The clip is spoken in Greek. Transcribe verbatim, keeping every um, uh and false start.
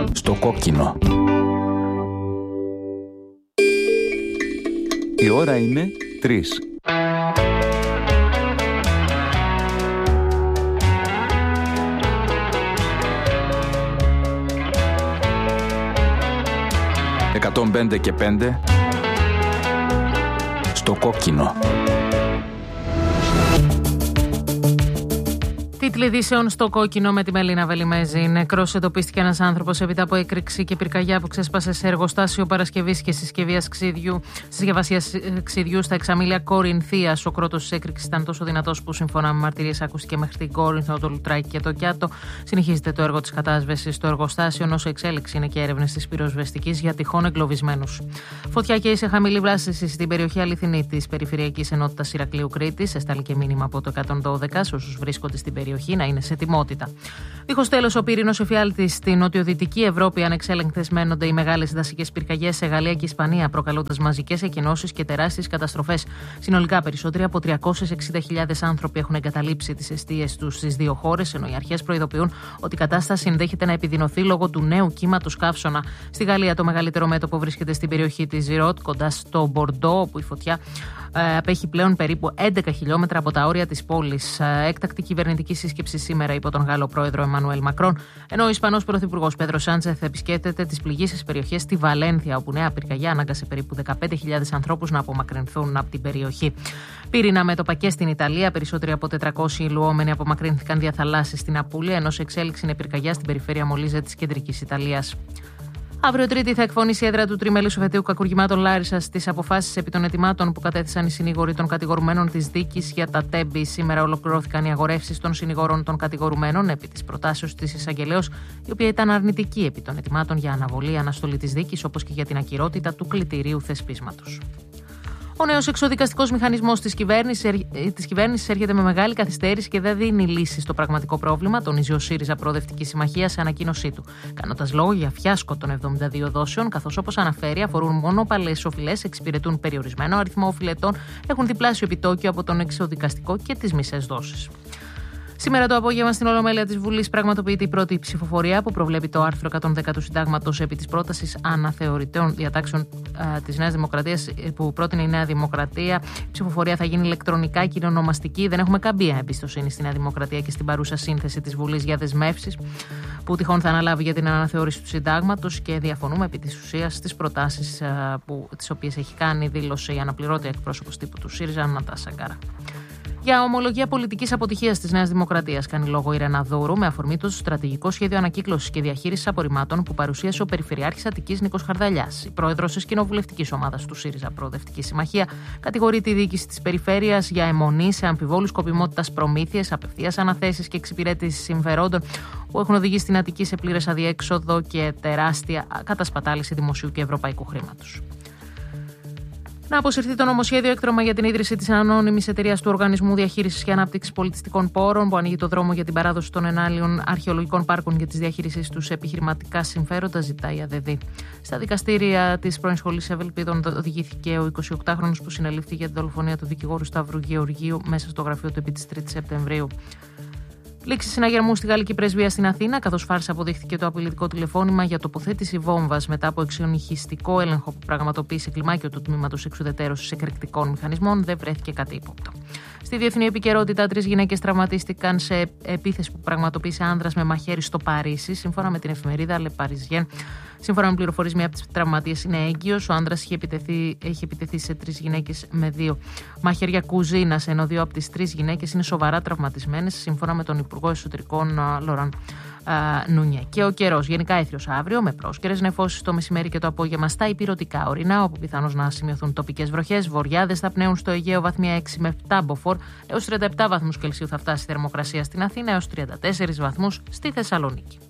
Στο κόκκινο. Η ώρα είναι τρεις. εκατόν πέντε και πέντε στο κόκκινο. Τίτλοι ειδήσεων στο κόκκινο με τη Μελίνα Βελιμέζη. Νεκρός εντοπίστηκε ένας άνθρωπος έπειτα από έκρηξη και πυρκαγιά που ξέσπασε σε εργοστάσιο παρασκευής και συσκευασίας ξυδιού, συσκευασίας ξυδιού στα εξαμήλια Κορινθίας. Ο κρότος της έκρηξης ήταν τόσο δυνατός που, σύμφωνα με μαρτυρίες, ακούστηκε μέχρι την Κόρινθο, το Λουτράκι και το Κιάτο. Συνεχίζεται το έργο της κατάσβεσης στο εργοστάσιο, ενώ σε εξέλιξη είναι και έρευνες της πυροσβεστικής για τυχόν εγκλωβισμένους. Φωτιά καίει σε χαμηλή βλάστηση στην περιοχή Αληθινή της Περιφερειακής Ενότητας Ηρακλείου Κρήτης. Εστάλει και μήνυμα από το εκατόν δώδεκα σε όσους βρίσκονται στην περιοχή να είναι σε ετοιμότητα. Δίχως τέλος, ο πύρινος εφιάλτης στην νοτιοδυτική Ευρώπη ανεξέλεγκτες μένονται οι μεγάλες δασικές πυρκαγιές σε Γαλλία και Ισπανία, προκαλώντας μαζικές εκκενώσεις και τεράστιες καταστροφές. Συνολικά, περισσότεροι από τριακόσιες εξήντα χιλιάδες άνθρωποι έχουν εγκαταλείψει τις εστίες τους στις δύο χώρες, ενώ οι αρχές προειδοποιούν ότι η κατάσταση ενδέχεται να επιδεινωθεί λόγω του νέου κύματος καύσωνα. Στη Γαλλία, το μεγαλύτερο μέτωπο βρίσκεται στην περιοχή της Ζιρότ, κοντά στο Μπορντό, όπου η φωτιά ε, απέχει πλέον περίπου έντεκα χιλιόμετρα από τα όρια της πόλης. Ε, έκτακτη κυβερνητική σύσκεψη σήμερα υπό τον Γάλλο πρόεδρο Εμμανουέλ Μακρόν, ενώ ο Ισπανός πρωθυπουργός Πέδρο Σάντσεθ επισκέπτεται τις πληγείσες περιοχές στη Βαλένθια, όπου νέα πυρκαγιά ανάγκασε περίπου δεκαπέντε χιλιάδες ανθρώπους να απομακρυνθούν από την περιοχή. Πύρινα μέτωπα και στην Ιταλία, περισσότεροι από τετρακόσιοι λουόμενοι απομακρύνθηκαν δια θαλάσσης στην Απούλια, ενώ σε εξέλιξη είναι πυρκαγιά στην περιφέρεια Μολύζε της κεντρικής Ιταλίας. Αύριο Τρίτη θα εκφωνήσει η έδρα του τριμελούς εφετείου κακουργημάτων Λάρισσας στις αποφάσεις επί των αιτημάτων που κατέθεσαν οι συνήγοροι των κατηγορουμένων της δίκης για τα Τέμπη. Σήμερα ολοκληρώθηκαν οι αγορεύσεις των συνηγόρων των κατηγορουμένων επί της προτάσεως της εισαγγελέως, η οποία ήταν αρνητική επί των αιτημάτων για αναβολή αναστολή της δίκης, όπως και για την ακυρότητα του κλητηρίου θεσπίσματος. Ο νέος εξοδικαστικός μηχανισμός της κυβέρνησης, της κυβέρνησης έρχεται με μεγάλη καθυστέρηση και δεν δίνει λύση στο πραγματικό πρόβλημα, τονίζει ο ΣΥΡΙΖΑ Προοδευτική Συμμαχία σε ανακοίνωσή του, κάνοντας λόγο για φιάσκο των εβδομήντα δύο δόσεων, καθώς, όπως αναφέρει, αφορούν μόνο παλαιές οφειλές, εξυπηρετούν περιορισμένο αριθμό οφειλετών, έχουν διπλάσιο επιτόκιο από τον εξοδικαστικό και τις μισές δόσεις. Σήμερα το απόγευμα στην Ολομέλεια της Βουλής πραγματοποιείται η πρώτη ψηφοφορία που προβλέπει το άρθρο εκατόν δέκα του Συντάγματος επί της πρότασης αναθεωρητών διατάξεων α, της Νέας Δημοκρατίας που πρότεινε η Νέα Δημοκρατία. Η ψηφοφορία θα γίνει ηλεκτρονικά και είναι ονομαστική. Δεν έχουμε καμία εμπιστοσύνη στη Νέα Δημοκρατία και στην παρούσα σύνθεση της Βουλής για δεσμεύσεις που τυχόν θα αναλάβει για την αναθεώρηση του Συντάγματος και διαφωνούμε επί της ουσίας στις προτάσεις τις οποίες έχει κάνει δήλωση η αναπληρώτρια εκπρόσωπος τύπου του ΣΥΡΙΖΑ, Νατάσα Γκάρα. Για ομολογία πολιτικής αποτυχίας της Νέας Δημοκρατίας κάνει λόγο η Ρένα Δούρου με αφορμή το στρατηγικό σχέδιο ανακύκλωσης και διαχείρισης απορριμμάτων που παρουσίασε ο Περιφερειάρχης Αττικής Νίκος Χαρδαλιάς. Η πρόεδρος της κοινοβουλευτικής ομάδας του ΣΥΡΙΖΑ Προοδευτική Συμμαχία κατηγορεί τη διοίκηση της περιφέρειας για αιμονή σε αμφιβόλους σκοπιμότητας προμήθειες, απευθείας αναθέσεις και εξυπηρέτηση συμφερόντων που έχουν οδηγήσει την Αττική σε πλήρες αδιέξοδο και τεράστια κατασπατάληση δημοσίου και ευρωπαϊκού χρήματος. Να αποσυρθεί το νομοσχέδιο έκτρωμα για την ίδρυση της ανώνυμης εταιρείας του Οργανισμού Διαχείρισης και Ανάπτυξης Πολιτιστικών Πόρων, που ανοίγει το δρόμο για την παράδοση των ενάλλειων αρχαιολογικών πάρκων για τις διαχείρισεις τους σε επιχειρηματικά συμφέροντα, ζητάει η ΑΔΔ. Στα δικαστήρια της πρώην Σχολής Ευελπίδων οδηγήθηκε ο εικοσιοκτάχρονος που συνελήφθη για την δολοφονία του δικηγόρου Σταύρου Γεωργίου μέσα στο γραφείο του επί της τρίτης Σεπτεμβρίου. Λήξη συναγερμού στη Γαλλική Πρεσβεία στην Αθήνα, καθώς φάρσα αποδείχθηκε το απειλητικό τηλεφώνημα για τοποθέτηση βόμβας μετά από εξονυχιστικό έλεγχο που πραγματοποίησε κλιμάκιο του τμήματος εξουδετερώσης εκρηκτικών μηχανισμών, δεν βρέθηκε κάτι ύποπτο. Στη διεθνή επικαιρότητα, τρεις γυναίκες τραυματίστηκαν σε επίθεση που πραγματοποίησε άνδρας με μαχαίρι στο Παρίσι, σύμφωνα με την εφημερίδα Le Parisien. Σύμφωνα με πληροφορίες, μία από τις τραυματίες είναι έγκυος. Ο άνδρας έχει επιτεθεί, έχει επιτεθεί σε τρεις γυναίκες με δύο μαχαίρια κουζίνας, ενώ δύο από τις τρεις γυναίκες είναι σοβαρά τραυματισμένες, σύμφωνα με τον Υπουργό Εσωτερικών Λοραν Νούνιε. Και ο καιρός, γενικά έθριος αύριο, με πρόσκαιρες νεφώσεις το μεσημέρι και το απόγευμα στα ηπειρωτικά ορεινά, όπου πιθανώς να σημειωθούν τοπικές βροχές. Βοριάδες θα πνέουν στο Αιγαίο βαθμία έξι με επτά μποφόρ, έως τριάντα επτά βαθμούς Κελσίου θα φτάσει η θερμοκρασία στην Αθήνα, έως τριάντα τέσσερις βαθμούς στη Θεσσαλονίκη.